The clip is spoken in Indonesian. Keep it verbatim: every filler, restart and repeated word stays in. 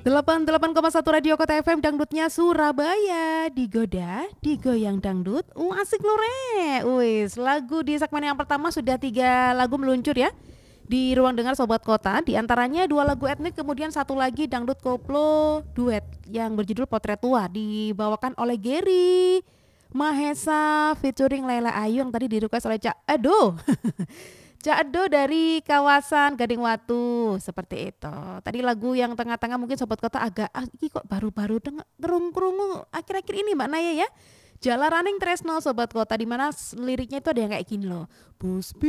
delapan puluh delapan koma satu Radio Kota F M Dangdutnya Surabaya. Digoda, digoyang dangdut. Uh, asik loh re. Wis, lagu di segmen yang pertama sudah tiga lagu meluncur ya di ruang dengar Sobat Kota. Di antaranya dua lagu etnik, kemudian satu lagi dangdut koplo duet yang berjudul Potret Tua, dibawakan oleh Gary Mahesa featuring Laila Ayu yang tadi di-request oleh Cak Edo. Cak Edo dari kawasan Gading Watu, seperti itu. Tadi lagu yang tengah-tengah mungkin Sobat Kota agak ah, ini kok baru-baru dengar kerung-kerungu akhir-akhir ini Mbak Naya ya. Jalaraning Tresno Sobat Kota, di mana liriknya itu ada yang kayak gini loh. Bus